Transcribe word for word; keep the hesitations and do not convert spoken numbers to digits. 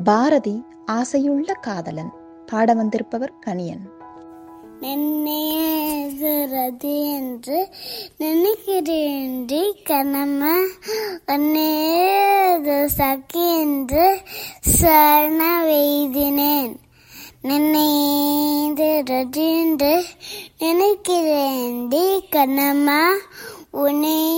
பாரதி ஆசையுள்ள காதலன். பாட வந்திருப்பவர் கணியன். நின்னையது என்று நினைக்கிறேன் கணமா ஒன்னேது சக்கி என்று சரண வெய்தினேன். நின்னையது என்று நினைக்கிறேன் கணமா உன்னை